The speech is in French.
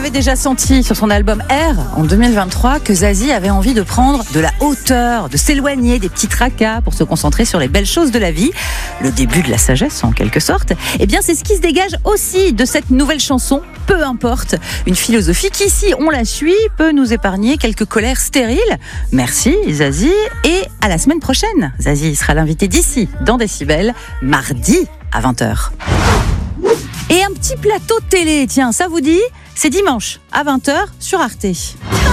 avait déjà senti sur son album R en 2023 que Zazie avait envie de prendre de la hauteur, de s'éloigner des petits tracas pour se concentrer sur les belles choses de la vie. Le début de la sagesse en quelque sorte. Eh bien c'est ce qui se dégage aussi de cette nouvelle chanson, Peu importe. Une philosophie qui, si on la suit, peut nous épargner quelques colères stériles. Merci Zazie et à la semaine prochaine. Zazie sera l'invité d'ici dans Décibel, mardi à 20h. Et un petit plateau télé, tiens, ça vous dit ? C'est dimanche à 20h sur Arte.